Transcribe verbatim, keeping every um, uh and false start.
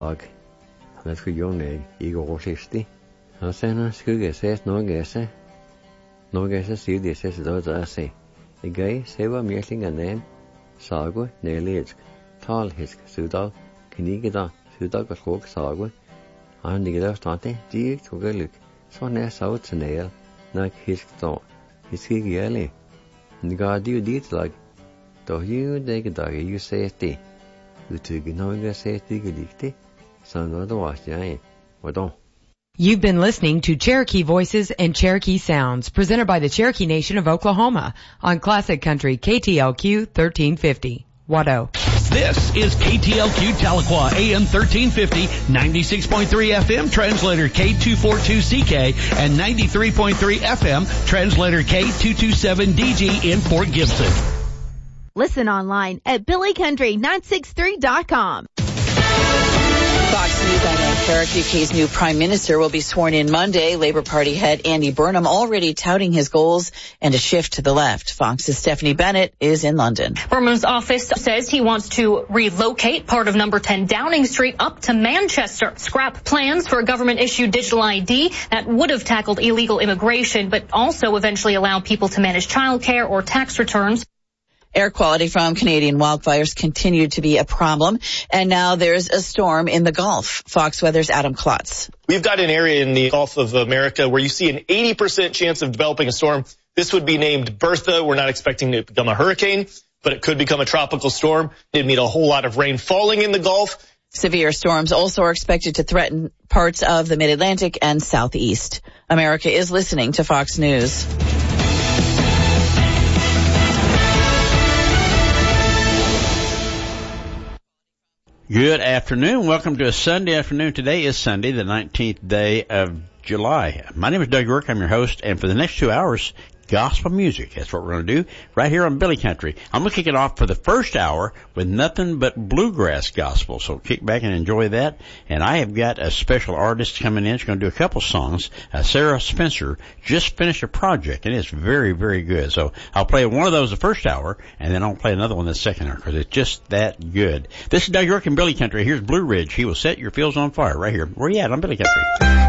ag na go jónnig I go sixty na sena skuge ses no gese no gese si di ses do da se I gay seva mirling anen sagu nelisk tal hisk sudal knigida sudal go skog sagu an digida stante di togeluk so ne saut snel na hisk to hiski gele niga di dit lag do you dig da you say ti you tug no ga say ti gedikti so no do was ja wadon. You've been listening to Cherokee Voices and Cherokee Sounds, presented by the Cherokee Nation of Oklahoma on Classic Country K T L Q thirteen fifty. Wado. This is K T L Q Tahlequah, A M thirteen fifty, ninety-six point three F M, translator K two forty-two C K, and ninety-three point three F M, translator K two twenty-seven D G in Fort Gibson. Listen online at billy country nine six three dot com. Fox News, I'm Ann Carrick. U K's new prime minister will be sworn in Monday. Labour Party head Andy Burnham already touting his goals and a shift to the left. Fox's Stephanie Bennett is in London. Burnham's office says he wants to relocate part of number ten Downing Street up to Manchester, scrap plans for a government-issued digital I D that would have tackled illegal immigration, but also eventually allow people to manage childcare or tax returns. Air quality from Canadian wildfires continued to be a problem, and now there's a storm in the Gulf. Fox Weather's Adam Klotz. We've got an area in the Gulf of America where you see an eighty percent chance of developing a storm. This would be named Bertha. We're not expecting it to become a hurricane, but it could become a tropical storm. It'd mean a whole lot of rain falling in the Gulf. Severe storms also are expected to threaten parts of the Mid-Atlantic and Southeast. America is listening to Fox News. Good afternoon. Welcome to a Sunday afternoon. Today is Sunday, the nineteenth day of July. My name is Doug York. I'm your host. And for the next two hours, gospel music. That's what we're going to do right here on Billy Country. I'm going to kick it off for the first hour with nothing but bluegrass gospel. So kick back and enjoy that. And I have got a special artist coming in. She's going to do a couple songs. Uh, Sarah Spencer just finished a project, and it's very, very good. So I'll play one of those the first hour, and then I'll play another one the second hour because it's just that good. This is Doug York in Billy Country. Here's Blue Ridge. He will set your fields on fire right here. Where you at on Billy Country?